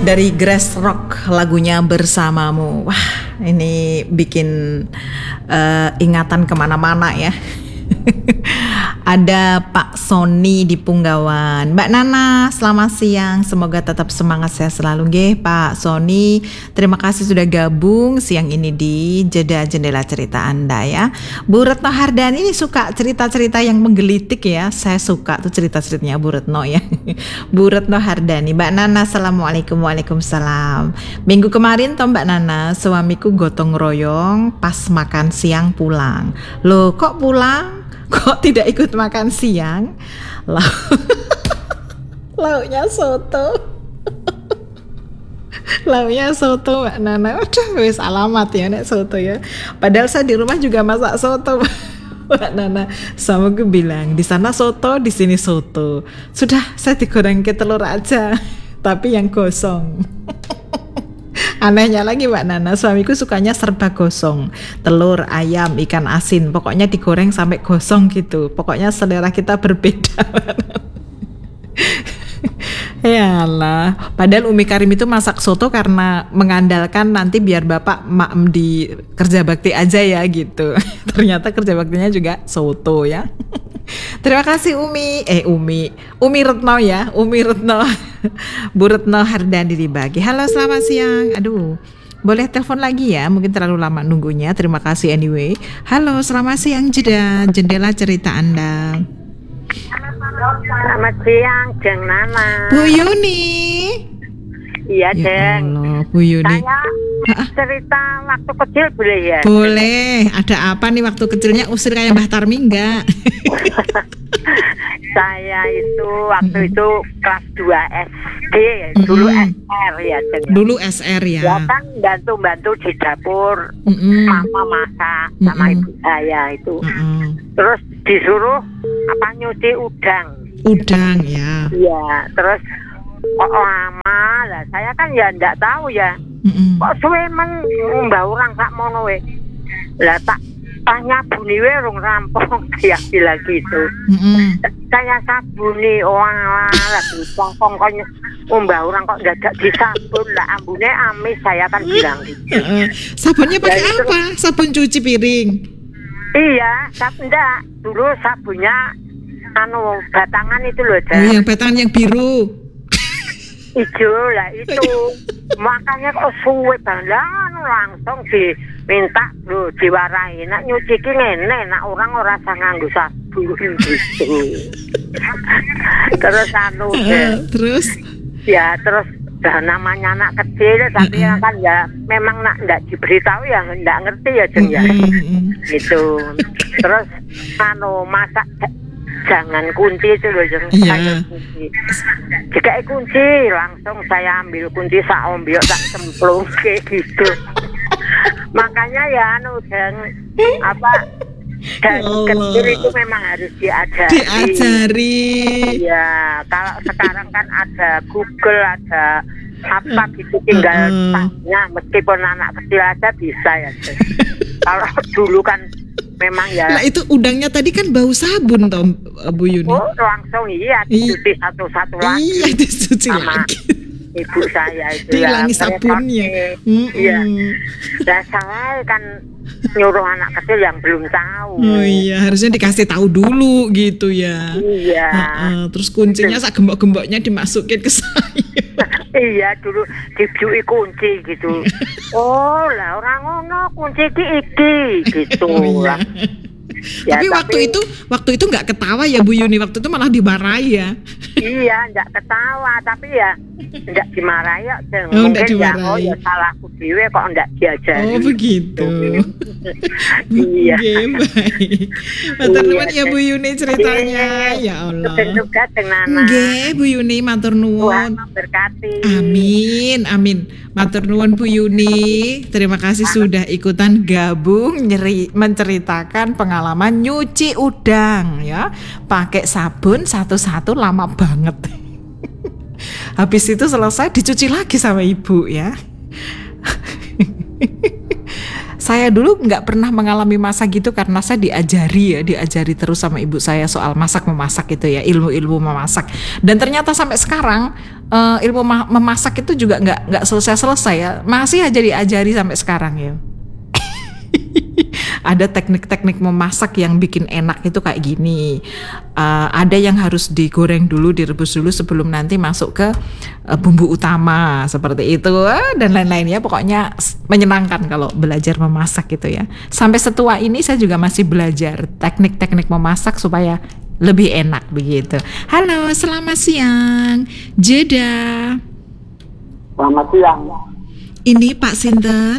Dari Grass Rock lagunya Bersamamu. Wah, ini bikin ingatan kemana-mana ya. Ada Pak Sony di Punggawan. Mbak Nana, selamat siang. Semoga tetap semangat sehat selalu nggih, Pak Sony. Terima kasih sudah gabung siang ini di Jeda Jendela Cerita Anda ya. Bu Retno Hardani ini suka cerita-cerita yang menggelitik ya. Saya suka tuh cerita-ceritanya Bu Retno ya. Bu Retno Hardani. Mbak Nana, assalamualaikum. Waalaikumsalam. Minggu kemarin toh Mbak Nana, suamiku gotong royong pas makan siang pulang. Loh, kok pulang? Kok tidak ikut makan siang? Lauknya soto. Lauknya soto Mbak Nana. Udah wis alamat ya nek soto ya. Padahal saya di rumah juga masak soto Mbak Nana. Sama gue bilang di sana soto, di sini soto. Sudah saya digoreng ke telur aja, tapi yang gosong. Anehnya lagi Mbak Nana, suamiku sukanya serba gosong. Telur, ayam, ikan asin, pokoknya digoreng sampai gosong gitu. Pokoknya selera kita berbeda. Yalah, padahal Umi Karim itu masak soto karena mengandalkan nanti biar bapak maem di kerja bakti aja ya gitu. Ternyata kerja baktinya juga soto ya. Terima kasih Umi Retno ya, Umi Retno. Bu Retno Hardani dibagi. Halo, selamat siang. Aduh, boleh telepon lagi ya, mungkin terlalu lama nunggunya. Terima kasih anyway. Halo, selamat siang Jendela Cerita Anda. Selamat siang, Jeng Nana. Bu Yuni. Iya, Ya Jeng. Allah, Bu Yuni. Saya cerita waktu kecil boleh ya? Boleh. Ada apa nih waktu kecilnya usir kayak Mbah Tarmi enggak? Saya itu waktu itu kelas 2 SD, dulu SR ya, Jeng. Dulu SR ya. Ya kan bantu-bantu di dapur, mama masak sama ibu saya itu. Terus disuruh nyuci udang. Udang ya. Iya, terus kok lama lah. Saya kan ya enggak tahu ya. Kok suwe men mbah orang sak mono we. Lah tak tanya buni we rung rampung dia bilang gitu. Saya sabuni lagi pongpong kok mbah orang kok dadak disabun lah ambune amis saya kan bilang gitu. Sabunnya pakai apa? Sabun cuci piring. Iya, enggak. Dulu sabunnya batangan itu loh, Oh, yang batangan yang biru. Ijo lah itu. Makanya kok suwe banget langsung diminta lho diwarai. Nak nyuci ki ngene, nak orang ora usah nganggo sabun gitu. Terus terus ya terus namanya anak kecil tapi kan ya memang ndak diberitahu ya ndak ngerti ya Jeng ya. Gitu. Terus masak jangan kunci itu loh Jeng. Saya kunci. Jika kunci langsung saya ambil kunci sak ombyo tak cemplung kayak gitu. Makanya ya Jeng dan kecil itu memang harus diajari. Ya, kalau sekarang kan ada Google, ada apa gitu tinggal tanya, meskipun anak kecil aja bisa ya. Kalau dulu kan memang ya. Nah itu udangnya tadi kan bau sabun toh Bu Yuni. Oh langsung iya dicuci satu-satu lagi. Iya dicuci lagi. Ibu saya itu dihilangi sabunnya. Iya. Dan saya kan nyuruh anak kecil yang belum tahu. Oh iya, harusnya dikasih tahu dulu gitu ya. Iya. Terus kuncinya sak gembok-gemboknya dimasukin ke saya. Iya, dulu dibiuki kunci gitu. Oh lah orang ngono kunci iki gitu lah. Ya, tapi waktu itu nggak ketawa ya Bu Yuni, waktu itu malah dimarahi ya. Iya, nggak ketawa tapi ya nggak dimarahi ya. Mungkin ya salahku dhewe kok nggak diajari. Oh begitu. Iya. Baik. Matur nuwun ya Bu Yuni ceritanya. Ya Allah. Juga dengan Nggih Bu Yuni matur nuwun. Berkati. Amin. Matur nuwun Bu Yuni. Terima kasih sudah ikutan gabung menceritakan pengalaman nyuci udang ya. Pakai sabun satu-satu lama banget. Habis itu selesai dicuci lagi sama ibu ya. Saya dulu nggak pernah mengalami masa gitu karena saya diajari terus sama ibu saya soal masak memasak gitu ya, ilmu-ilmu memasak. Dan ternyata sampai sekarang ilmu memasak itu juga nggak selesai ya, masih aja diajari sampai sekarang ya. Ada teknik-teknik memasak yang bikin enak itu kayak gini. Ada yang harus digoreng dulu, direbus dulu sebelum nanti masuk ke bumbu utama seperti itu, dan lain-lainnya. Pokoknya menyenangkan kalau belajar memasak gitu ya. Sampai setua ini saya juga masih belajar teknik-teknik memasak supaya lebih enak begitu. Halo, selamat siang. Jeda. Selamat siang. Ini Pak Sinten.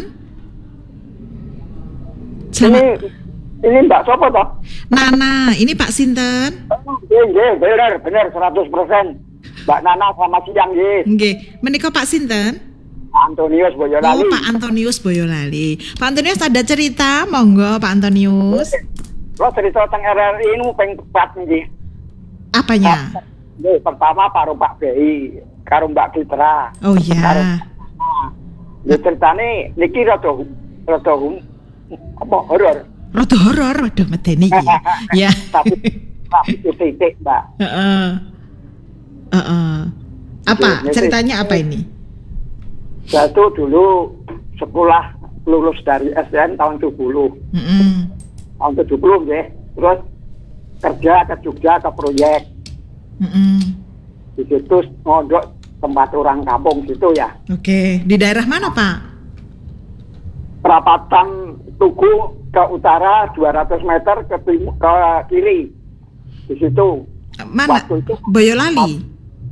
Ini Mbak Sopo toh? Nana, ini Pak Sinten. Nggih, bener 100%. Mbak Nana selamat siang nggih. Nggih, menika Pak Sinten? Antonius Boyolali. Oh, Pak Antonius Boyolali. Pak Antonius ada cerita, monggo Pak Antonius. Lo cerita tentang RRI ini pengen tepat nggih. Apanya? Nggih, pertama karo Pak BI, karo Mbak Citra. Oh iya. Nggih ceritane niki rada horor. Rada horor, waduh medeni iki. Ya. Tapi titik, Mbak. Heeh. Apa? Ceritanya apa ini? Saya tuh dulu sekolah lulus dari SDN tahun 70. Tahun 70 nggih. Terus kerja ke Jogja ke proyek. Di situ mondok tempat orang kampung situ ya. Oke, di daerah mana, Pak? Perapatan Tugu ke utara 200 meter ke kiri. Di situ. Mana? Itu, Boyolali.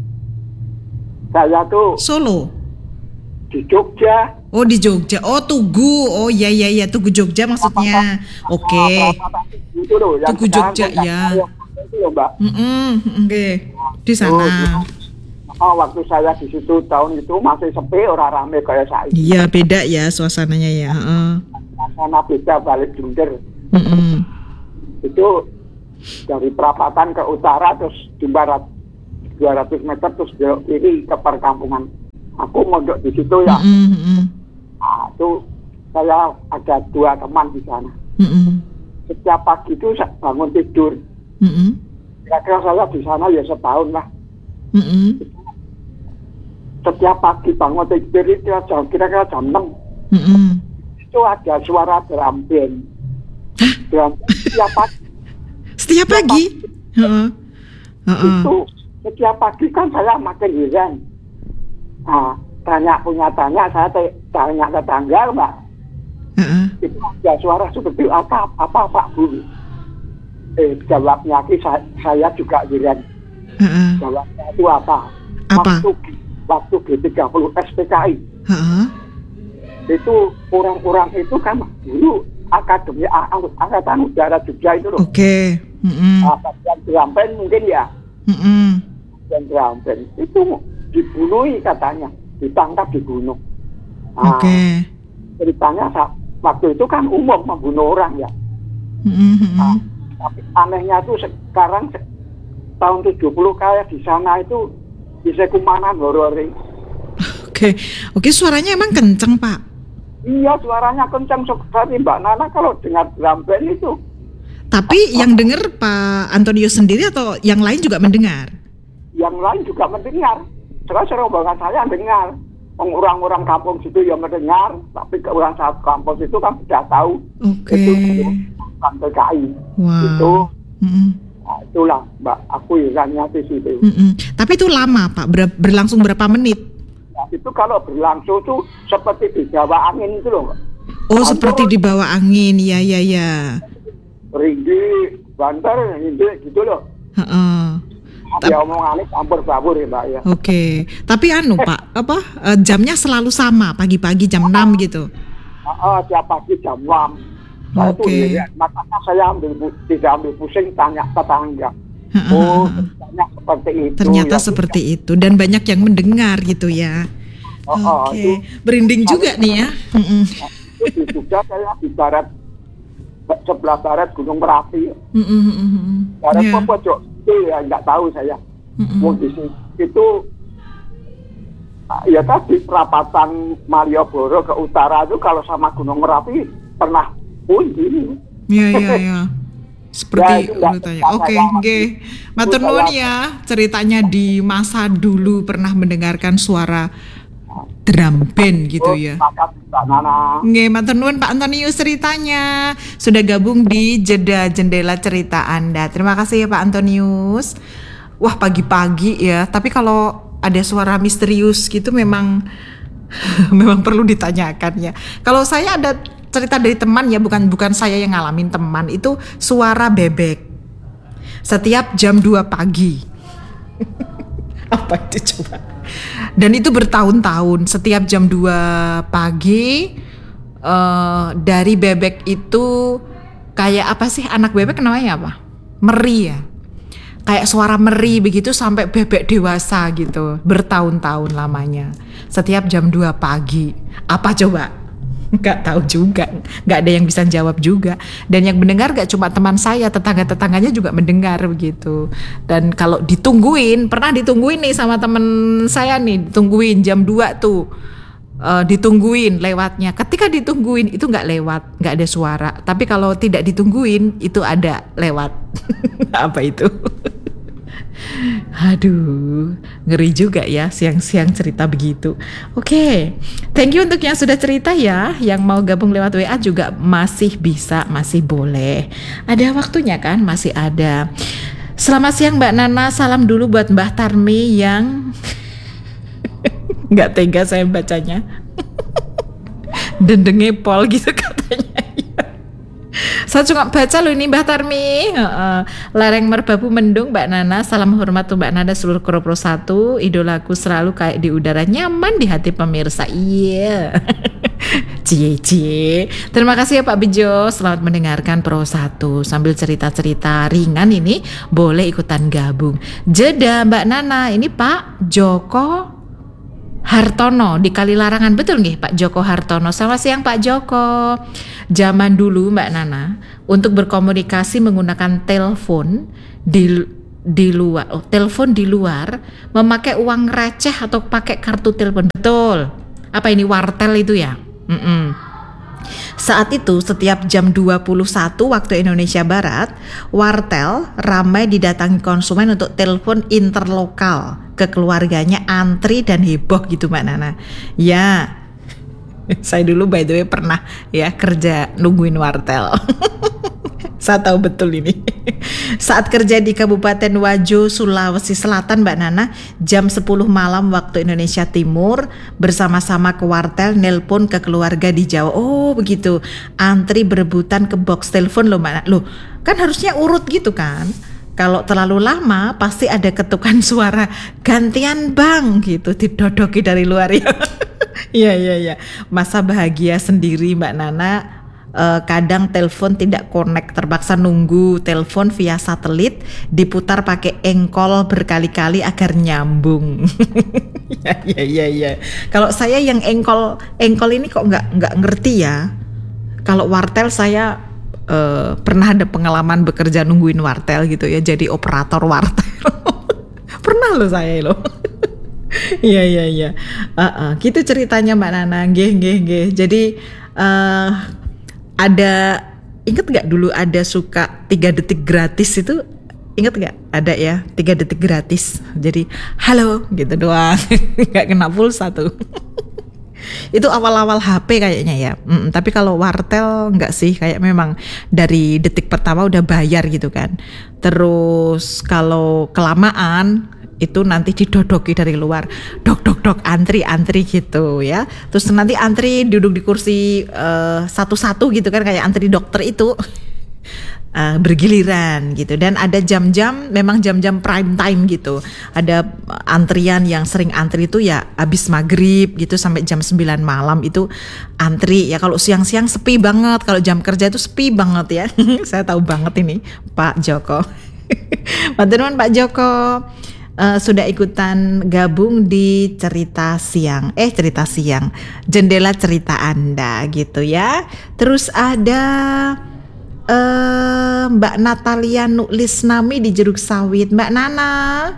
Saya tuh Solo. di Jogja. Oh, di Jogja. Oh, Tugu. Oh, iya, Tugu Jogja maksudnya. Oke. Itu loh, yang Tugu Jogja ya. Itu loh, Mbak. Oke. Di sana. Waktu saya di situ tahun itu masih sepi, orang rame kayak saya. Iya, beda ya suasananya ya. Sana beda balik Junder. Itu dari perapatan ke utara terus di barat 200 meter terus belok kiri ke perkampungan. Aku mondok di situ ya. Nah, itu saya ada 2 teman di sana. Setiap pagi itu saya bangun tidur. Kira-kira saya di sana ya setahun lah. Setiap pagi bangun tidur itu kira-kira jam 6. Itu ada suara drum band. Drum band setiap pagi. Setiap pagi? Itu setiap pagi kan saya makin heran. Nah, tanya saya tanya tetangga, Mbak. Itu ada suara seperti apa Pak Bu? Jawabnya saya juga heran. Jawabnya itu apa? Waktu G30 SPKI. Itu orang-orang itu kan dulu Akademi Angkatan Udara Jogja itu loh. Oke. Bagian Drampen mungkin ya. Bagian Drampen itu dibunuh katanya, ditangkap di gunung. Oke. Ceritanya waktu itu kan umum membunuh orang ya. Tapi anehnya itu sekarang tahun 70 kayak di sana itu bisa kumanan horor. Oke, suaranya emang kenceng, Pak? Iya, suaranya kenceng sekali, Mbak Nana kalau dengar drum band itu. Tapi yang dengar Pak Antonius sendiri atau yang lain juga mendengar? Yang lain juga mendengar. Terus rombongan saya dengar. Orang-orang kampung situ yang mendengar, tapi orang kampung itu kan sudah tahu. Itu bukan PKI. Wow. Itu. Nah, itulah, Mbak, aku irannya di situ. Tapi itu lama, Pak? Berlangsung berapa menit? Nah, itu kalau berlangsung tuh seperti di bawah angin itu loh. Oh, seperti di bawah angin, ya. Ringgi, banter, gitu loh. Ya omongannya campur-campur ya, Mbak ya. Oke. Tapi Pak, jamnya selalu sama, pagi-pagi jam 6 gitu? Tiap pagi jam 6. Saya tuh lihat, makanya saya tidak ambil pusing tanya tetangga. Ternyata seperti itu. Ternyata seperti itu, dan banyak yang mendengar gitu ya. Oke. Berinding juga nih ya. Itu juga saya di barat, sebelah barat Gunung Merapi. Barat pojok itu ya nggak tahu saya. Itu ya tadi perapatan Malioboro ke utara itu kalau sama Gunung Merapi pernah pun gini. Iya. Seperti Ya, itu enggak urutannya. cerita Oke, saya. nggih. Matur nuwun ya, ceritanya di masa dulu pernah mendengarkan suara drum band gitu ya. Terima kasih Mbak Nana. Nggih, matur nuwun Pak Antonius ceritanya. Sudah gabung di Jeda Jendela Cerita Anda. Terima kasih ya Pak Antonius. Wah, pagi-pagi ya. Tapi kalau ada suara misterius gitu memang memang perlu ditanyakan ya. Kalau saya ada cerita dari teman ya, bukan saya yang ngalamin, teman itu suara bebek setiap jam 2 pagi. Apa itu coba? Dan itu bertahun-tahun, setiap jam 2 pagi dari bebek itu kayak apa sih, anak bebek namanya apa? Meri ya. Kayak suara meri begitu sampai bebek dewasa gitu, bertahun-tahun lamanya. Setiap jam 2 pagi. Apa coba? Nggak tahu juga, nggak ada yang bisa jawab juga. Dan yang mendengar nggak cuma teman saya, tetangga-tetangganya juga mendengar begitu. Dan kalau ditungguin, pernah ditungguin nih sama teman saya nih, ditungguin jam 2 tuh, ditungguin lewatnya. Ketika ditungguin itu nggak lewat, nggak ada suara. Tapi kalau tidak ditungguin itu ada lewat. Apa itu? Aduh, ngeri juga ya siang-siang cerita begitu. Oke, thank you untuk yang sudah cerita ya. Yang mau gabung lewat WA juga masih bisa, masih boleh. Ada waktunya kan? Masih ada. Selamat siang Mbak Nana, salam dulu buat Mbah Tarmi yang nggak tega saya bacanya. Dendenge pol gitu katanya. Saya cuma baca loh ini Mbah Tarmi. Lereng merbabu mendung Mbak Nana. Salam hormat tuh Mbak Nana seluruh Pro 1. Idolaku selalu kayak di udara, nyaman di hati pemirsa. Iya. Cie. Terima kasih ya Pak Bejo. Selamat mendengarkan Pro 1. Sambil cerita-cerita ringan ini boleh ikutan gabung. Jeda Mbak Nana. Ini Pak Joko Hartono di Kalilarangan, betul nggih Pak Joko Hartono? Selamat siang Pak Joko. Zaman dulu Mbak Nana untuk berkomunikasi menggunakan telepon di luar, telepon di luar memakai uang receh atau pakai kartu telepon, betul? Apa ini wartel itu ya? Saat itu setiap jam 21 waktu Indonesia Barat, wartel ramai didatangi konsumen untuk telepon interlokal ke keluarganya, antri dan heboh gitu Mbak Nana. Ya, saya dulu by the way pernah ya kerja nungguin wartel. Saya tahu betul ini. Saat kerja di Kabupaten Wajo, Sulawesi Selatan Mbak Nana, jam 10 malam waktu Indonesia Timur, bersama-sama ke wartel, nelpon ke keluarga di Jawa. Oh begitu, antri berebutan ke box telepon loh Mbak Nana. Loh kan harusnya urut gitu kan. Kalau terlalu lama pasti ada ketukan suara, gantian bang gitu, didodoki dari luar ya. Iya. Masa bahagia sendiri Mbak Nana. Kadang telepon tidak connect, terpaksa nunggu telepon via satelit, diputar pakai engkol berkali-kali agar nyambung. Ya. Kalau saya yang engkol ini kok nggak ngerti ya. Kalau wartel saya pernah ada pengalaman bekerja nungguin wartel gitu ya, jadi operator wartel. Pernah loh saya loh. Iya. Gitu ceritanya Mbak Nana. Nggih. Jadi ada, inget gak dulu ada suka 3 detik gratis itu, inget gak? Ada ya 3 detik gratis, jadi halo gitu doang. Gak kena pulsa tuh. Itu awal-awal HP kayaknya ya. Tapi kalau wartel enggak sih, kayak memang dari detik pertama udah bayar gitu kan. Terus kalau kelamaan itu nanti didodoki dari luar, dok antri gitu ya. Terus nanti antri duduk di kursi satu-satu gitu kan, kayak antri dokter itu. Bergiliran gitu. Dan ada jam-jam, memang jam-jam prime time gitu. Ada antrian yang sering antri itu ya habis maghrib gitu sampai jam 9 malam itu antri ya. Kalau siang-siang sepi banget, kalau jam kerja itu sepi banget ya. Saya tahu banget ini Pak Joko. Pak Joko sudah ikutan gabung di cerita siang, jendela cerita Anda gitu ya. Terus ada Mbak Natalia Nuklisnami di Jeruk Sawit. Mbak Nana,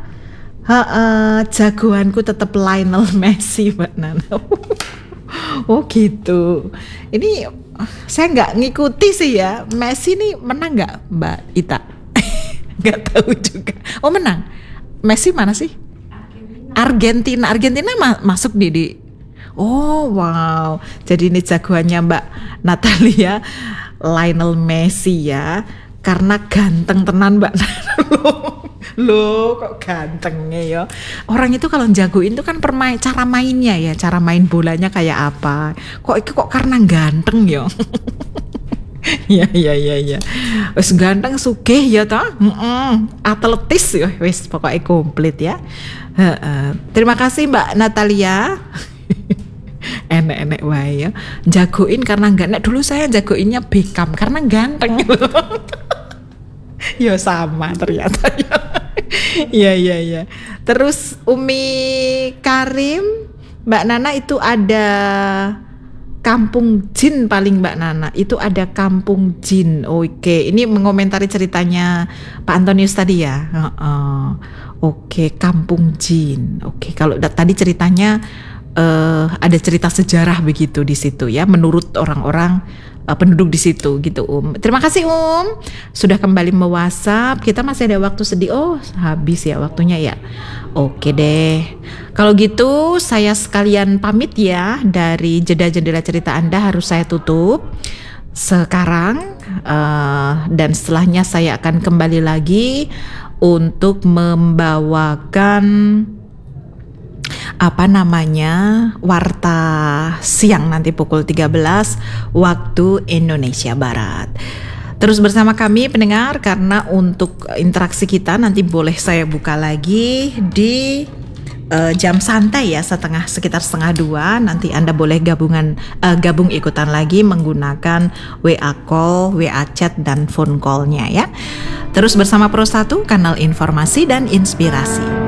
jagoanku tetap Lionel Messi Mbak Nana. Oh gitu. Ini saya nggak ngikuti sih ya. Messi nih menang nggak Mbak Ita? Nggak tahu juga. Oh menang. Messi mana sih? Argentina masuk di. Oh wow. Jadi ini jagoannya Mbak Natalia, Lionel Messi ya. Karena ganteng tenan Mbak. Loh kok gantengnya ya. Orang itu kalau jagoin itu kan cara mainnya ya, cara main bolanya kayak apa. Kok karena ganteng ya. Ya. Wis ganteng sugih ya toh. Atletis ya wis pokoknya komplit ya. Terima kasih Mbak Natalia. Enek wae ya. Jagoin karena ganteng. Dulu saya jagoinnya Beckham karena ganteng. Ya sama ternyata ya. Iya. Terus Umi Karim, Mbak Nana itu ada Kampung Jin paling Mbak Nana. Itu ada Kampung Jin. Oke, ini mengomentari ceritanya Pak Antonius tadi ya. Oke, Kampung Jin. Oke, kalau tadi ceritanya ada cerita sejarah begitu di situ ya, menurut orang-orang penduduk di situ gitu Terima kasih sudah kembali me-WhatsApp. Kita masih ada waktu sedih. Oh habis ya waktunya ya. Oke deh. Kalau gitu saya sekalian pamit ya. Dari jeda-jendela cerita Anda harus saya tutup sekarang. Dan setelahnya saya akan kembali lagi untuk membawakan warta siang nanti pukul 13 waktu Indonesia Barat. Terus bersama kami pendengar, karena untuk interaksi kita nanti boleh saya buka lagi di jam santai ya, sekitar setengah 2. Nanti Anda boleh gabung ikutan lagi menggunakan WA call, WA chat dan phone call-nya ya. Terus bersama Pro 1, kanal informasi dan inspirasi.